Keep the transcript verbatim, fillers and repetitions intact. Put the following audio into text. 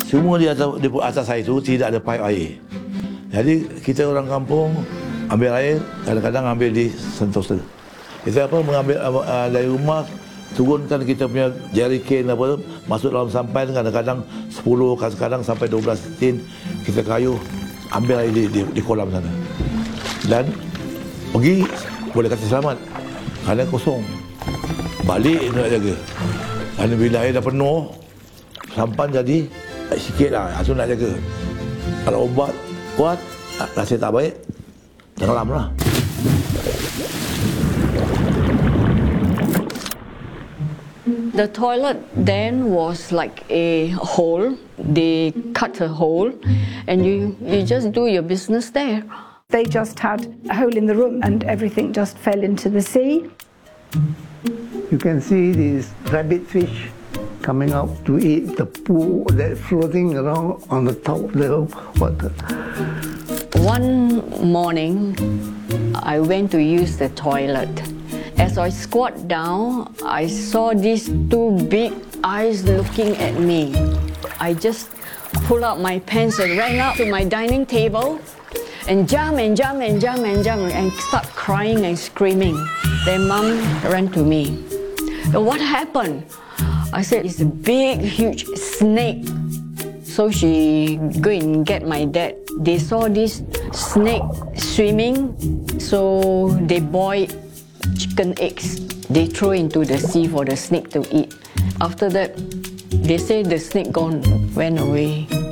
Semua di atas, di atas air itu tidak ada pipe air. Jadi kita orang kampung ambil air, kadang-kadang ambil di Sentosa. Kita apa mengambil uh, dari rumah, turunkan kita punya jerrycan apa tu, masuk dalam sampan, kadang-kadang sepuluh, kadang-kadang sampai dua belas tin kita kayu ambil air di, di, di kolam sana. Dan pergi boleh kata selamat. Kadang kosong. Balik nak jaga. Dan bila air dah penuh, sampan jadi sikit lah, itu nak jaga. Kalau ubat kuat, rasa tak baik, tenggelam lah. The toilet then was like a hole. They cut a hole and you, you just do your business there. They just had a hole in the room and everything just fell into the sea. You can see these rabbit fish coming out to eat the poo that's floating around on the top of the water. One morning, I went to use the toilet. As I squat down, I saw these two big eyes looking at me. I just pulled out my pants and ran up to my dining table and jump and jump and jump and jump and start crying and screaming. Then Mum ran to me. What happened? I said, it's a big, huge snake. So she go and get my dad. They saw this snake swimming, so they boiled chicken eggs. They throw into the sea for the snake to eat. After that, they say the snake gone, went away.